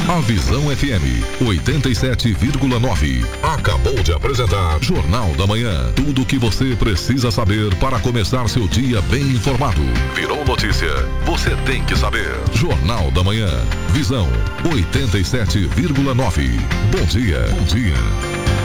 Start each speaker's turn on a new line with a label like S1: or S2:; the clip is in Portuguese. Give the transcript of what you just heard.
S1: A Visão FM 87,9 acabou de apresentar Jornal da Manhã. Tudo o que você precisa saber para começar seu dia bem informado. Virou notícia? Você tem que saber. Jornal da Manhã. Visão 87,9. Bom dia. Bom dia.